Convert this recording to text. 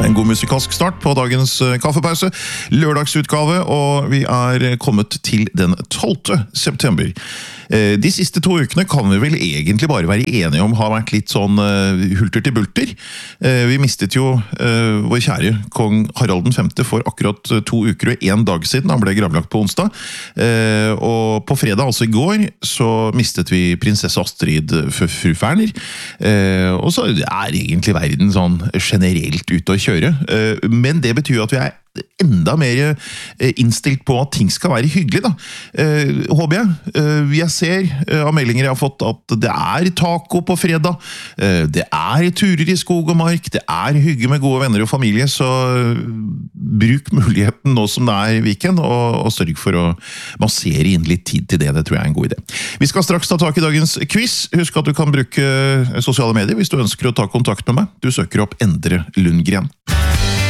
En god musikalsk start på dagens kaffepause, lørdagsutgave, og vi kommet til den 12. september. De siste 2 ukene kan vi vel egentlig bare være enige om har vært litt sånn hulter til bulter. Vi mistet jo vår kjære kong Harald den 5. for akkurat 2 uker og 1 dag siden. Han ble gravlagt på onsdag. Og på fredag, altså i går, så mistet vi prinsesse Astrid fru Ferner. Og så egentlig verden sånn generelt ute å kjøre. Men det betyr jo at vi enda mer innstilt på at ting skal være hyggelig da. Håper jeg. Jeg ser av meldinger jeg har fått at det taco på fredag, det turer i skog og mark, det hygge med gode venner og familie, så bruk muligheten nå som det weekend, og sørg for å massere inn litt tid til det, det tror jeg en god idé. Vi skal straks ta tak i dagens quiz. Husk at du kan bruke sosiale medier hvis du ønsker å ta kontakt med meg. Du søker opp Endre Lundgren.